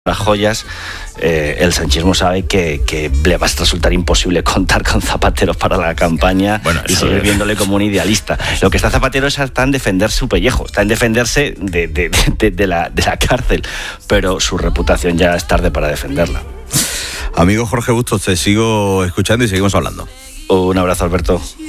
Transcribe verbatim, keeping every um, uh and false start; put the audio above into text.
las joyas, eh, el sanchismo sabe que, que le va a resultar imposible contar con Zapatero para la campaña bueno, y seguir es... viéndole como un idealista. Lo que está Zapatero es está en defender su pellejo, está en defenderse de, de, de, de, la, de la cárcel, pero su reputación ya es tarde para defenderla. Amigo Jorge Bustos, te sigo escuchando y seguimos hablando. Un abrazo, Alberto.